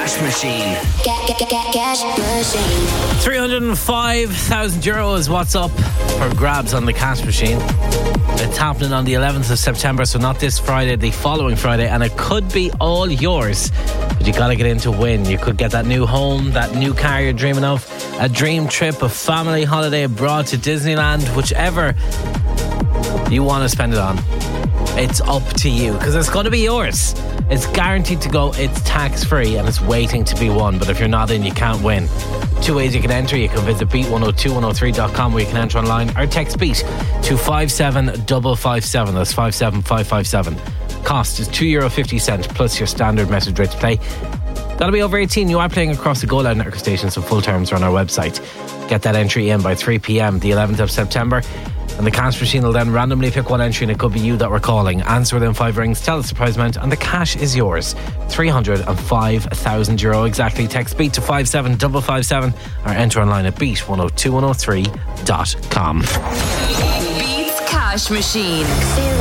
Cash Machine. Cash Machine. €305,000 is what's up for grabs on the Cash Machine. It's happening on the 11th of September, so not this Friday, the following Friday, and it could be all yours. But you got to get in to win. You could get that new home, that new car you're dreaming of, a dream trip, a family holiday abroad to Disneyland, whichever you want to spend it on. It's up to you, because it's going to be yours. It's guaranteed to go. It's tax-free and it's waiting to be won. But if you're not in, you can't win. Two ways you can enter. You can visit beat102103.com, where you can enter online, or text BEAT to 57557. That's 57557. Cost is €2.50 plus your standard message rate to play. Got to be over 18. You are playing across the Go Loud network stations, so full terms are on our website. Get that entry in by 3 p.m. the 11th of September. And the Cash Machine will then randomly pick one entry, and it could be you that we're calling. Answer within 5 rings, tell the surprise amount, and the cash is yours. €305,000 exactly. Text BEAT to 57557 or enter online at beat102103.com. Beats Cash Machine.